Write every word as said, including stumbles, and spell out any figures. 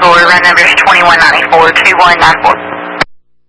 Run number is twenty-one ninety-four, two one nine four.